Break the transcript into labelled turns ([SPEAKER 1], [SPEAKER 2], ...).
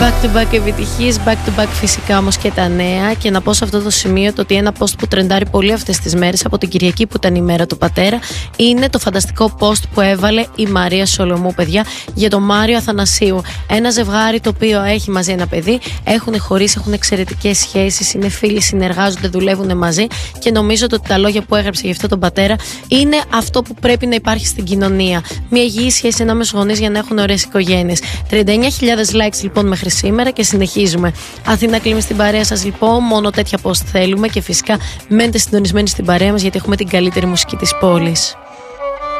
[SPEAKER 1] Back to back επιτυχίες, back to back φυσικά όμως και τα νέα. Και να πω σε αυτό το σημείο το ότι ένα post που τρεντάρει πολύ αυτές τις μέρες από την Κυριακή που ήταν η μέρα του πατέρα είναι το φανταστικό post που έβαλε η Μαρία Σολομού, παιδιά, για τον Μάριο Αθανασίου. Ένα ζευγάρι το οποίο έχει μαζί ένα παιδί, έχουν χωρίσει, έχουν εξαιρετικές σχέσεις, είναι φίλοι, συνεργάζονται, δουλεύουν μαζί και νομίζω ότι τα λόγια που έγραψε για αυτό τον πατέρα είναι αυτό που πρέπει να υπάρχει στην κοινωνία. Μια υγιή σχέση ανάμεσα γονείς για να έχουν ωραίες οικογένειες. 39.000 likes λοιπόν μέχρι σήμερα και συνεχίζουμε. Αθήνα κλείνει στην παρέα σας λοιπόν. Μόνο τέτοια post θέλουμε και φυσικά μένετε συντονισμένοι στην παρέα μας γιατί έχουμε την καλύτερη μουσική της πόλης.